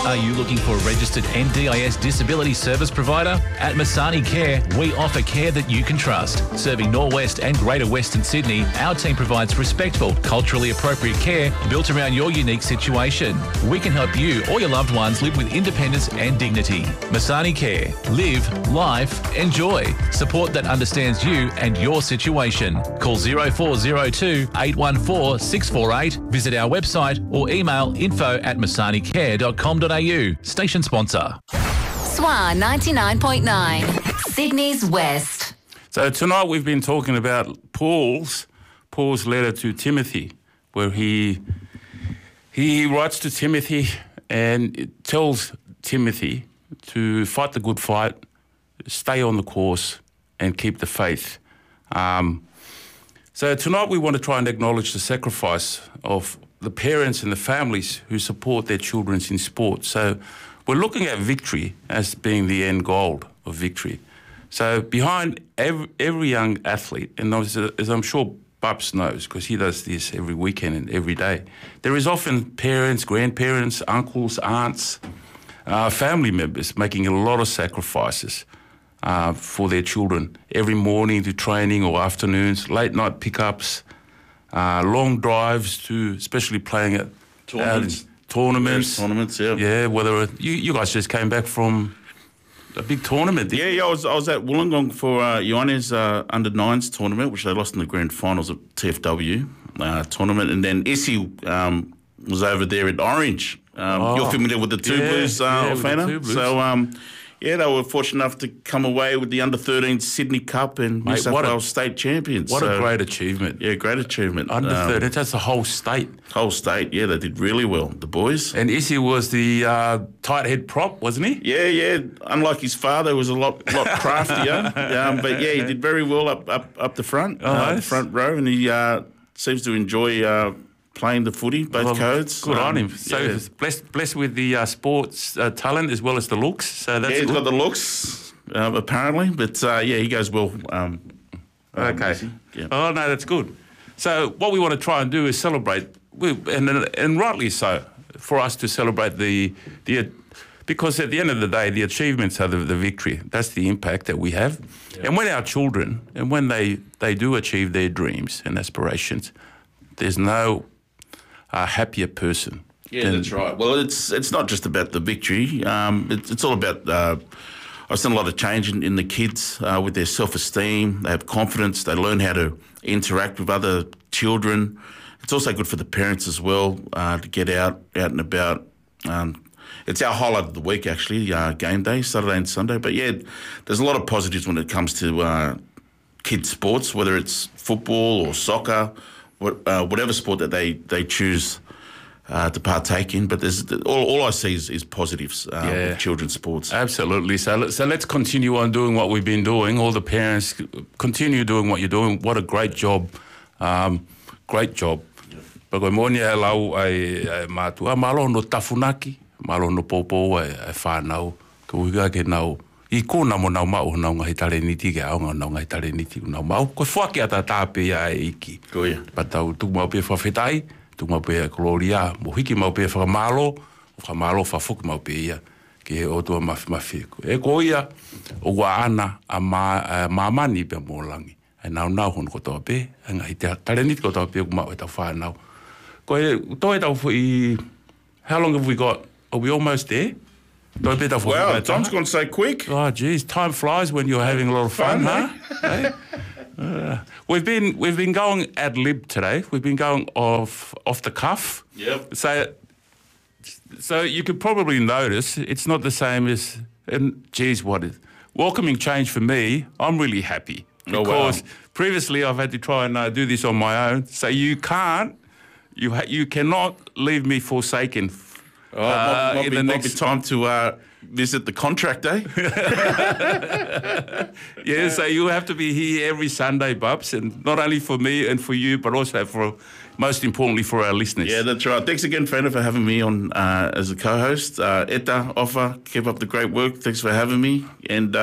Are you looking for a registered NDIS disability service provider? At Masani Care, we offer care that you can trust. Serving Norwest and Greater Western Sydney, our team provides respectful, culturally appropriate care built around your unique situation. We can help you or your loved ones live with independence and dignity. Masani Care. Live, life, enjoy. Support that understands you and your situation. Call 0402 814 648. Visit our website or email info@masanicare.com.au. Station sponsor. SWA 99.9, Sydney's West. So tonight we've been talking about Paul's letter to Timothy, where he writes to Timothy and it tells Timothy to fight the good fight, stay on the course, and keep the faith. So tonight we want to try and acknowledge the sacrifice of the parents and the families who support their children in sport. So we're looking at victory as being the end goal of victory. So behind every young athlete, and as I'm sure Bubs knows, because he does this every weekend and every day, there is often parents, grandparents, uncles, aunts, family members making a lot of sacrifices for their children every morning to training or afternoons, late night pickups, long drives to, especially playing at tournaments. Tournaments, yeah. Yeah, whether you guys just came back from a big tournament. Yeah, I was at Wollongong for Ioanni's under-9s tournament, which they lost in the grand finals of TFW tournament, and then Issy was over there at Orange. You're familiar with the Two Blues, Fana? So, they were fortunate enough to come away with the under-13 Sydney Cup and New South Wales state champions. What a great achievement. Yeah, great achievement. Under-13, that's the whole state. Whole state, yeah, they did really well, the boys. And Issy was the tight head prop, wasn't he? Yeah. Unlike his father, he was a lot craftier. But yeah, he did very well up the front, the front row, and he seems to enjoy playing the footy, both codes. Good on him. So blessed with the sports talent as well as the looks. So that's he's good. got the looks, apparently. But he goes well. Okay. Yeah. Oh, no, that's good. So what we want to try and do is celebrate, and rightly so, for us to celebrate the because at the end of the day, the achievements are the victory. That's the impact that we have. Yeah. And when our children, and when they do achieve their dreams and aspirations, there's no happier person. Yeah, that's right. Well, it's not just about the victory. It's all about. I've seen a lot of change in the kids with their self-esteem. They have confidence. They learn how to interact with other children. It's also good for the parents as well to get out and about. It's our highlight of the week, actually, game day, Saturday and Sunday. But yeah, there's a lot of positives when it comes to kids' sports, whether it's football or soccer. Whatever sport that they choose to partake in, but there's all I see is positives with children's sports. Absolutely. So let's continue on doing what we've been doing. All the parents continue doing what you're doing. What a great job! Great job. But good morning, hello, matua malo no tafunaki, malo no popo e whanau, ko higa ke nau. I kōna mo nau mau nau ngahi tare niti ke aonga nau ngahi tare niti nau mau. Ko whake ata tāpe ia e iki. Koia. Patau tuk mau pe whawhetai, tuk mau pe koloria, mo hiki mau pe whamalo whawhuki mau pe ia. Ke o tua mawhi. E koia, o wa ana a mamani pe mōlangi. E nau hono kotoa pe, e ngahi tare niti kotoa pe kumau e tau whanau. Ko e toi tau i, how long have we got? Are we almost there? Wow, time's gone so quick. Oh, geez, time flies when you're having a lot of fun, huh? Hey? We've been going ad lib today. We've been going off the cuff. Yep. So you could probably notice it's not the same as. And geez, what is welcoming change for me? I'm really happy because previously I've had to try and do this on my own. So you cannot leave me forsaken. Might be time to visit the contract, eh? Yeah, so you have to be here every Sunday, Bubs, and not only for me and for you, but also most importantly for our listeners. Yeah, that's right. Thanks again, Fana, for having me on as a co-host. Eta, Offa, keep up the great work. Thanks for having me. And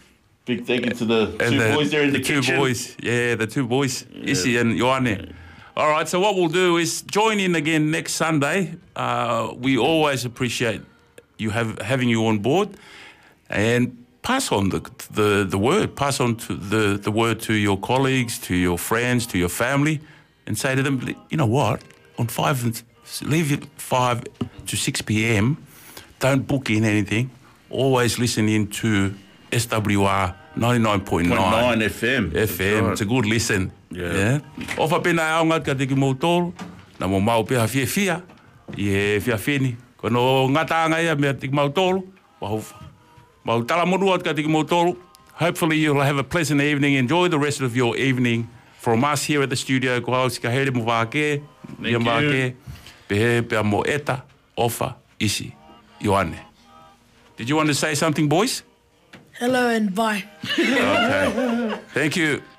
big thank you to the two boys there in the kitchen. The two boys, Issy and Ioane. All right, so what we'll do is join in again next Sunday. We always appreciate you having you on board, and pass on the word. Pass on to the word to your colleagues, to your friends, to your family, and say to them, you know what? Leave at 5 to 6 p.m. Don't book in anything. Always listen in to SWR 99.9 FM. FM. It's a good listen. Yeah. Ofa pena aonga ka tiki motoro, na mo mau pe hafia fia, ye fia fini. Kono ngata ia me tiki motoro, mau tala monua ka tiki motoro. Hopefully you'll have a pleasant evening. Enjoy the rest of your evening. From us here at the studio, ko hau sika here mo vake, ia vake, pe mo eta, ofa, isi, Ioane. Did you want to say something, boys? Hello and bye. Okay. Thank you.